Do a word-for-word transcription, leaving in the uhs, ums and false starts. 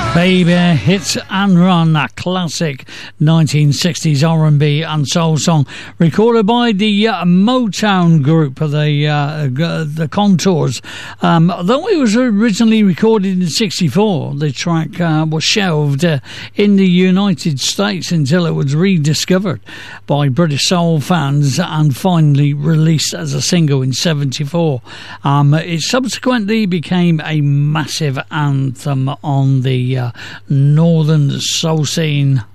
Baby, Hit and Run, a classic nineteen sixties R and B and soul song recorded by the uh, Motown group, the uh, the Contours. Um, though it was originally recorded in sixty-four, the track uh, was shelved uh, in the United States until it was rediscovered by British soul fans and finally released as a single in seventy-four. Um, it subsequently became a massive anthem on the uh, northern soul scene.